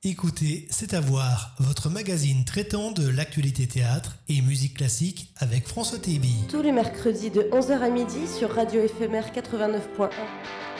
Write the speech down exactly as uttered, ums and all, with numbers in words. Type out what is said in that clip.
Écoutez, c'est à voir, votre magazine traitant de l'actualité théâtre et musique classique avec François Téby. Tous les mercredis de onze heures à midi sur Radio Éphémère quatre-vingt-neuf point un.